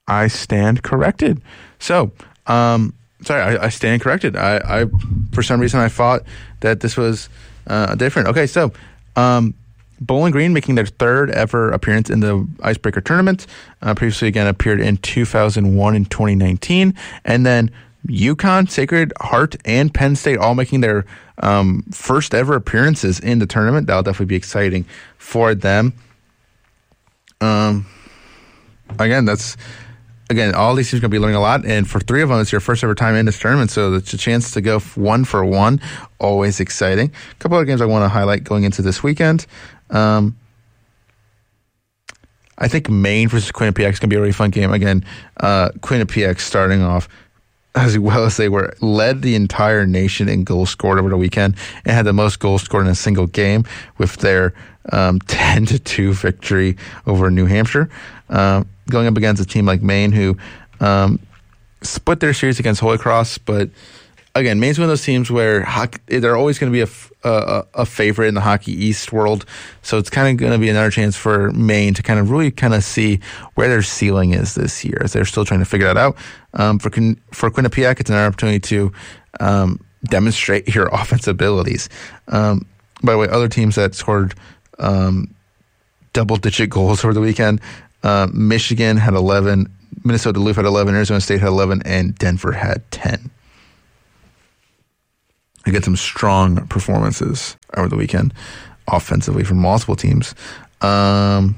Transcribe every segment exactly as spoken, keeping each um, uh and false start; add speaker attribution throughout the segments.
Speaker 1: I stand corrected. So, um, sorry, I, I stand corrected. I, I, for some reason, I thought that this was uh, different. Okay, so um, Bowling Green making their third ever appearance in the Icebreaker tournament. Uh, previously, again, appeared in two thousand one and twenty nineteen. And then UConn, Sacred Heart, and Penn State all making their um, first ever appearances in the tournament. That'll definitely be exciting for them. Um, again, that's again all these teams are going to be learning a lot, and for three of them, it's your first ever time in this tournament, so it's a chance to go one for one. Always exciting. A couple other games I want to highlight going into this weekend. Um, I think Maine versus Quinnipiac is going to be a really fun game. Again, uh, Quinnipiac starting off as well as they were, led the entire nation in goals scored over the weekend and had the most goals scored in a single game with their um, ten to two victory over New Hampshire. Uh, going up against a team like Maine, who um, split their series against Holy Cross, but again, Maine's one of those teams where hockey, they're always going to be a, a, a favorite in the Hockey East world. So it's kind of going to be another chance for Maine to kind of really kind of see where their ceiling is this year, as they're still trying to figure that out. Um, for for Quinnipiac, it's an opportunity to um, demonstrate your offensive abilities. Um, by the way, other teams that scored um, double-digit goals over the weekend, uh, Michigan had eleven, Minnesota Duluth had eleven, Arizona State had eleven, and Denver had ten. I get some strong performances over the weekend offensively from multiple teams. Um,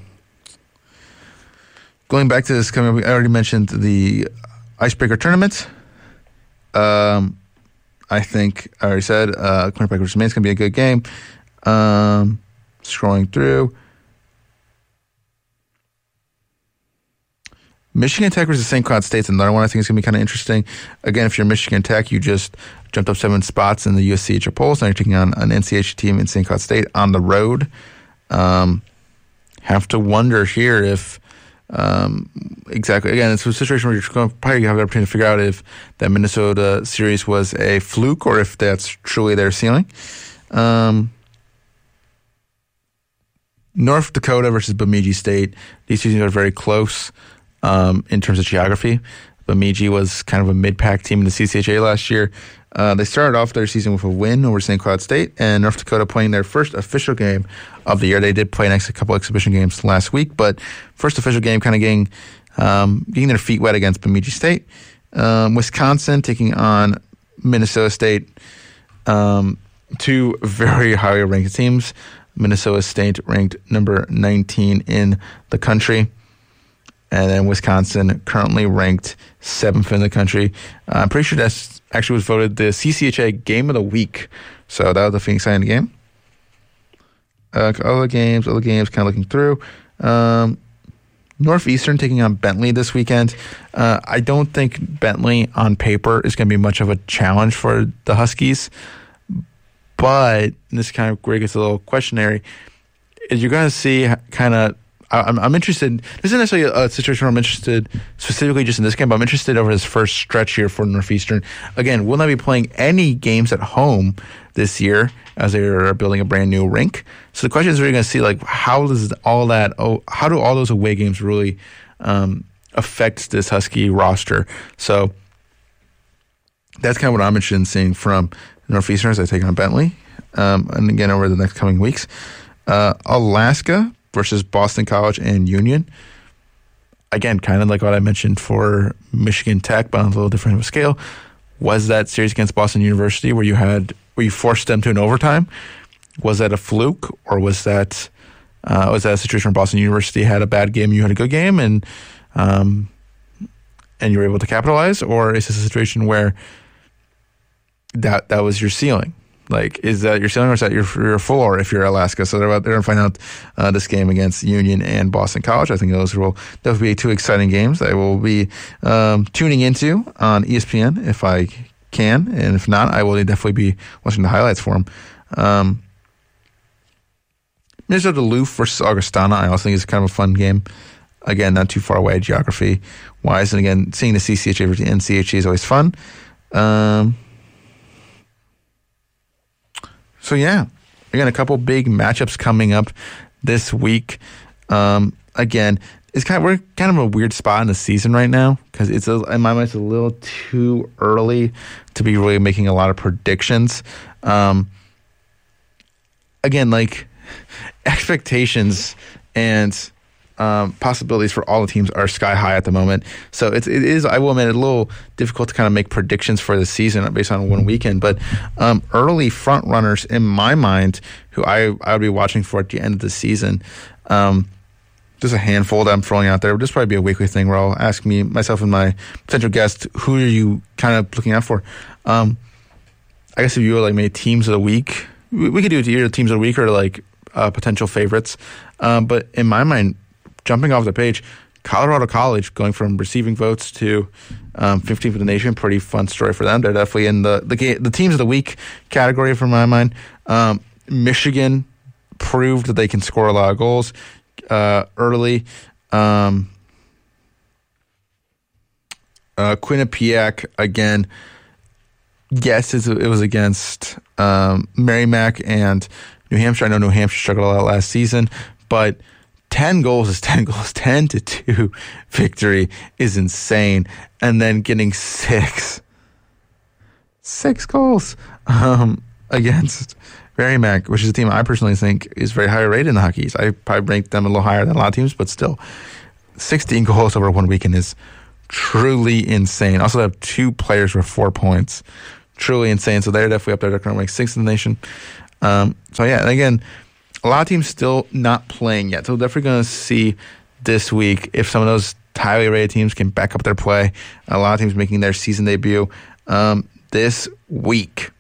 Speaker 1: going back to this, coming, I already mentioned the Icebreaker tournament. Um, I think I already said uh, Quinnipiac versus Maine is going to be a good game. Um, scrolling through. Michigan Tech versus Saint Cloud State's another one I think is going to be kind of interesting. Again, if you're Michigan Tech, you just jumped up seven spots in the U S C H L polls. Now you're taking on an N C H team in Saint Cloud State on the road. Um, have to wonder here if um, exactly, again, it's a situation where you're going to probably have the opportunity to figure out if that Minnesota series was a fluke or if that's truly their ceiling. Um, North Dakota versus Bemidji State. These two teams are very close. Um, in terms of geography, Bemidji was kind of a mid-pack team in the C C H A last year. Uh, they started off their season with a win over Saint Cloud State, and North Dakota playing their first official game of the year. They did play next a couple exhibition games last week, but first official game kind of getting um, getting their feet wet against Bemidji State. Um, Wisconsin taking on Minnesota State, um, two very highly ranked teams. Minnesota State ranked number nineteen in the country. And then Wisconsin currently ranked seventh in the country. Uh, I'm pretty sure that actually was voted the C C H A Game of the Week. So that was a pretty exciting game. Uh, other games, other games, kind of looking through. Um, Northeastern taking on Bentley this weekend. Uh, I don't think Bentley on paper is going to be much of a challenge for the Huskies. But, and this kind of where it gets a little questionary, is you're going to see kind of I'm, I'm interested. This isn't necessarily a situation where I'm interested specifically just in this game, but I'm interested over his first stretch here for Northeastern. Again, will not be playing any games at home this year as they're building a brand new rink. So the question is, really going to see like how does all that? Oh, how do all those away games really um, affect this Husky roster? So that's kind of what I'm interested in seeing from Northeastern as they take on Bentley, um, and again over the next coming weeks. Uh, Alaska versus Boston College and Union. Again, kind of like what I mentioned for Michigan Tech, but on a little different of a scale. Was that series against Boston University where you had where you forced them to an overtime? Was that a fluke, or was that uh, was that a situation where Boston University had a bad game, you had a good game, and um, and you were able to capitalize, or is this a situation where that that was your ceiling? Like, is that your ceiling, or is that your, your floor if you're Alaska? So they're out there to find out uh, this game against Union and Boston College. I think those will definitely be two exciting games that I will be um, tuning into on E S P N if I can. And if not, I will definitely be watching the highlights for them. Um, Minnesota Duluth versus Augustana, I also think is kind of a fun game. Again, not too far away geography-wise. And again, seeing the C C H A versus N C H A is always fun. Um... So, yeah, again, a couple big matchups coming up this week. Um, again, it's kind of, we're kind of a weird spot in the season right now because it's a, in my mind it's a little too early to be really making a lot of predictions. Um, again, like expectations and um, possibilities for all the teams are sky high at the moment. So it's, it is, I will admit, a little difficult to kind of make predictions for the season based on one weekend. But um, early front runners in my mind, who I I would be watching for at the end of the season. Um, Just a handful that I'm throwing out there. This will probably be a weekly thing where I'll ask me, myself and my potential guest, who are you kind of looking out for? Um, I guess if you were like maybe teams of the week, we, we could do it either teams of the week or like uh, potential favorites. Um, but in my mind, jumping off the page, Colorado College going from receiving votes to um, fifteenth in the nation, pretty fun story for them. They're definitely in the the, the teams of the week category for my mind. Um, Michigan proved that they can score a lot of goals. Uh, early, um, uh, Quinnipiac again. Yes, it was against um, Merrimack and New Hampshire. I know New Hampshire struggled a lot last season, but ten goals is ten goals. Ten to two victory is insane, and then getting six, six goals um, against Merrimack, which is a team I personally think is very high rated in the Huskies. I probably rank them a little higher than a lot of teams, but still, sixteen goals over one weekend is truly insane. Also have two players with four points. Truly insane. So they're definitely up there. They're currently ranked sixth in the nation. Um, so yeah, and again, a lot of teams still not playing yet. So we're definitely going to see this week if some of those highly rated teams can back up their play. A lot of teams making their season debut um, this week.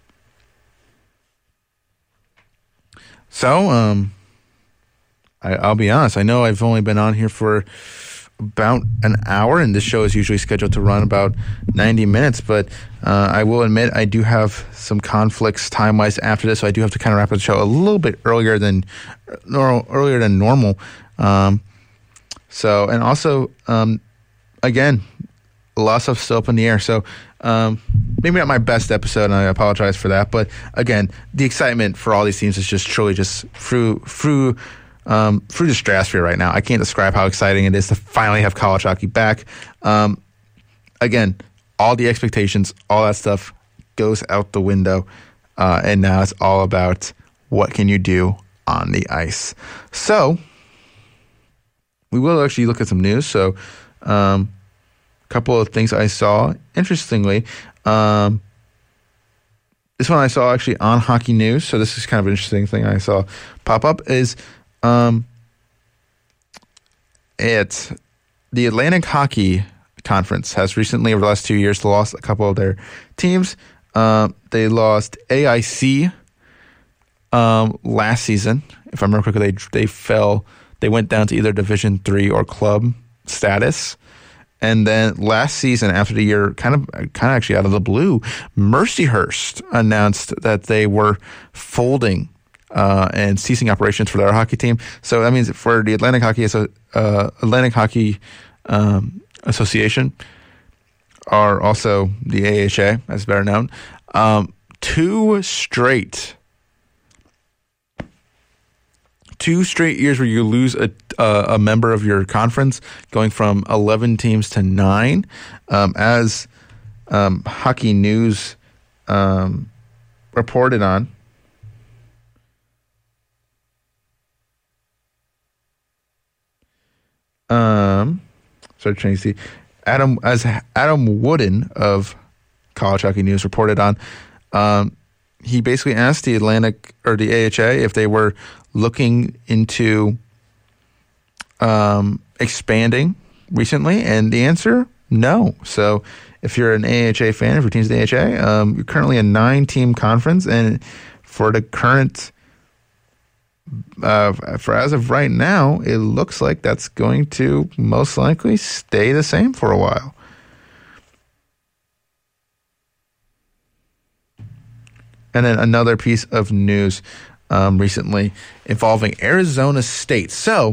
Speaker 1: So, um, I, I'll be honest. I know I've only been on here for about an hour, and this show is usually scheduled to run about ninety minutes. But uh, I will admit I do have some conflicts time-wise after this, so I do have to kind of wrap up the show a little bit earlier than normal. Earlier than normal. Um, so, and also, um, again, a lot of stuff still up in the air. So. Um, maybe not my best episode, and I apologize for that. But again, the excitement for all these teams is just truly just through through um, through the stratosphere right now. I can't describe how exciting it is to finally have college hockey back. Um, again, all the expectations, all that stuff goes out the window, uh, and now it's all about what can you do on the ice. So we will actually look at some news. So. Um, Couple of things I saw. Interestingly, um, this one I saw actually on Hockey News. So this is kind of an interesting thing I saw pop up is um, it the Atlantic Hockey Conference has recently, over the last two years, lost a couple of their teams. Um, they lost A I C um, last season. If I remember correctly, they they fell. They went down to either Division three or club status. And then last season, after the year, kind of, kind of actually out of the blue, Mercyhurst announced that they were folding uh, and ceasing operations for their hockey team. So that means for the Atlantic Hockey uh, Atlantic Hockey um, Association, are also the A H A, as better known, um, two straight. Two straight years where you lose a uh, a member of your conference, going from eleven teams to nine. Um, as um, Hockey News um, reported on, um, sorry, trying to see, Adam as Adam Wooden of College Hockey News reported on. Um, he basically asked the Atlantic or the A H A if they were looking into um, expanding recently, and the answer, no. So if you're an A H A fan, if your team's the A H A, um, you're currently a nine-team conference, and for the current, uh, for as of right now, it looks like that's going to most likely stay the same for a while. And then another piece of news um, recently involving Arizona State. So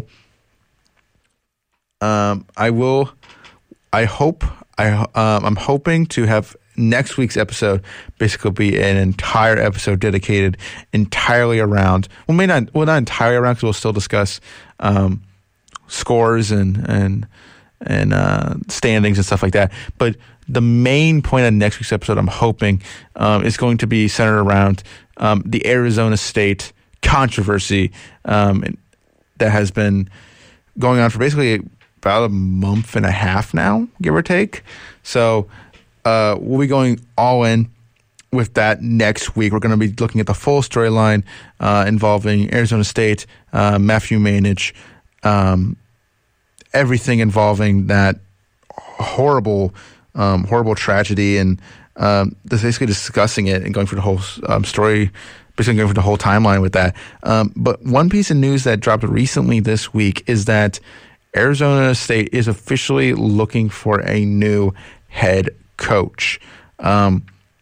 Speaker 1: um, I will, I hope, I um, I'm hoping to have next week's episode basically be an entire episode dedicated entirely around, well, may not, well, not entirely around, because we'll still discuss um, scores and and and uh, standings and stuff like that. But the main point of next week's episode, I'm hoping, um, is going to be centered around um, the Arizona State controversy um, that has been going on for basically about a month and a half now, give or take. So uh, we'll be going all in with that next week. We're going to be looking at the full storyline uh, involving Arizona State, uh, Matthew Maynich, um, everything involving that horrible, um, horrible tragedy, and um, basically discussing it and going through the whole um, story, basically going through the whole timeline with that. Um, but one piece of news that dropped recently this week is that Arizona State is officially looking for a new head coach. Um,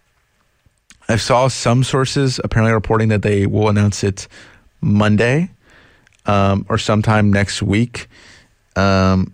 Speaker 1: I saw some sources apparently reporting that they will announce it Monday um, or sometime next week. Um,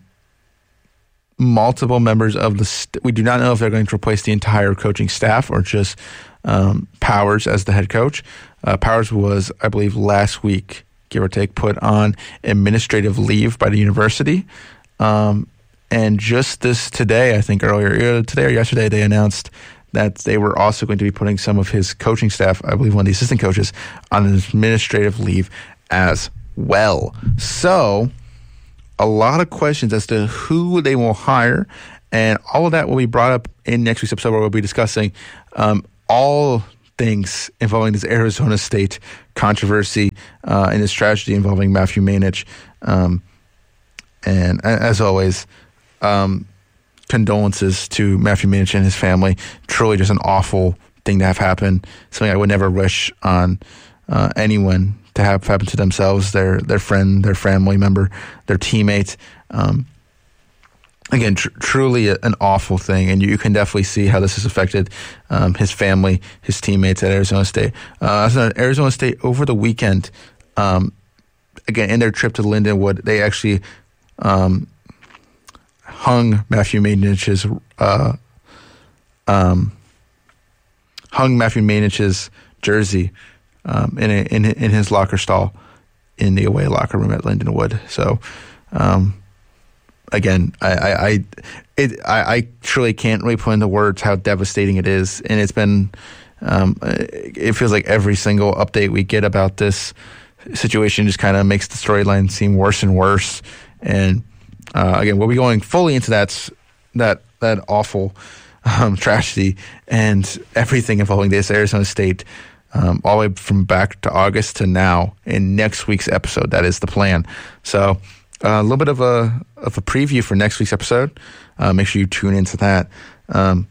Speaker 1: multiple members of the st- we do not know if they're going to replace the entire coaching staff or just um, Powers as the head coach. Uh, Powers was, I believe, last week, give or take, put on administrative leave by the university. Um, and just this today, I think earlier today or yesterday, they announced that they were also going to be putting some of his coaching staff, I believe one of the assistant coaches, on an administrative leave as well. So a lot of questions as to who they will hire, and all of that will be brought up in next week's episode, where we'll be discussing um, all things involving this Arizona State controversy uh, and this tragedy involving Matthew Maynich. Um, and as always, um, condolences to Matthew Maynich and his family. Truly just an awful thing to have happen. Something I would never wish on uh, anyone to have happen to themselves, their their friend, their family member, their teammate. Um, again, tr- truly a, an awful thing, and you can definitely see how this has affected um, his family, his teammates at Arizona State. Uh, so Arizona State over the weekend, um, again, in their trip to Lindenwood, they actually um, hung Matthew Maynich's uh, um, hung Matthew Maynich's jersey um, in, a, in in his locker stall in the away locker room at Lindenwood. So, um, again, I I I, it, I I truly can't really put into words how devastating it is, and it's been. Um, it feels like every single update we get about this situation just kind of makes the storyline seem worse and worse. And uh, again, we'll be going fully into that that that awful um, tragedy and everything involving this Arizona State, um, all the way from back to August to now in next week's episode. That is the plan. So uh, a little bit of a of a preview for next week's episode. Uh, make sure you tune into that. Um,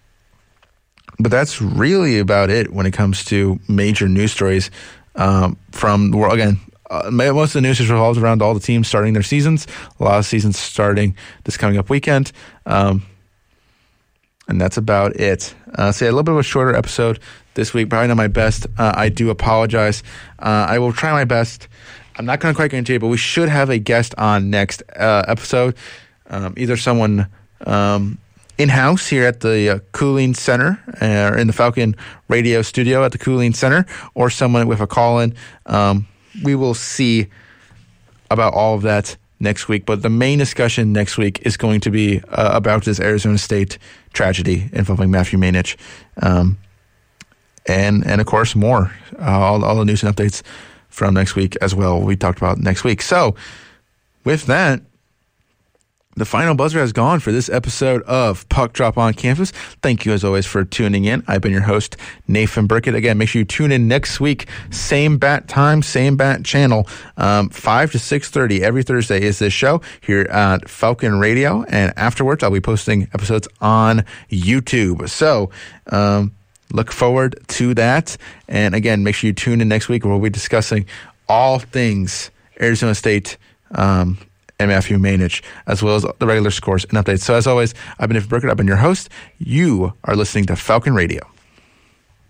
Speaker 1: but that's really about it when it comes to major news stories um, from the world. Again, uh, most of the news is revolves around all the teams starting their seasons. A lot of seasons starting this coming up weekend. Um, and that's about it. Uh, so yeah, a little bit of a shorter episode this week. Probably not my best. Uh, I do apologize. Uh, I will try my best. I'm not going to quite guarantee it, but we should have a guest on next uh, episode. Um, either someone um, in-house here at the uh, Cooling Center, or uh, in the Falcon Radio studio at the Cooling Center, or someone with a call-in. Um, we will see about all of that next week. But the main discussion next week is going to be uh, about this Arizona State tragedy involving Matthew Maynich. Um, and, and of course, more. Uh, all, all the news and updates from next week as well. We talked about next week. So with that, the final buzzer has gone for this episode of Puck Drop on Campus. Thank you, as always, for tuning in. I've been your host, Nathan Burkett. Again, make sure you tune in next week. Same bat time, same bat channel. Um, five to six thirty every Thursday is this show here at Falcon Radio. And afterwards, I'll be posting episodes on YouTube. So um, look forward to that. And again, make sure you tune in next week where we'll be discussing all things Arizona State um and Matthew Maynich, as well as the regular scores and updates. So as always, I've been Nathan Burkett. I've been your host. You are listening to Falcon Radio.